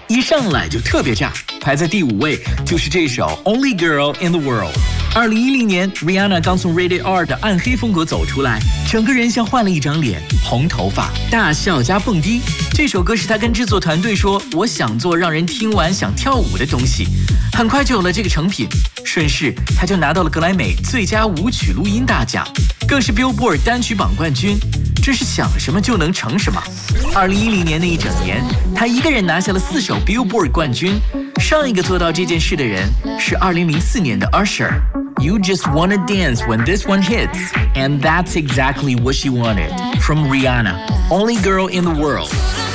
一上来就特别炸，排在第5位就是这首 Only Girl in the World。2010年 Rihanna 刚从 Rated R 的暗黑风格走出来，整个人像换了一张脸，红头发，大笑加蹦迪。这首歌是她跟制作团队说，我想做让人听完想跳舞的东西。很快就有了这个成品，顺势她就拿到了格莱美最佳舞曲录音大奖，更是 Billboard 单曲榜冠军。真是想什么就能成什么。2010年那一整年，她一个人拿下了4首 Billboard 冠军。上一个做到这件事的人是2004年的 Usher。You just wanna dance when this one hits, and that's exactly what she wanted. From Rihanna, Only Girl in the World.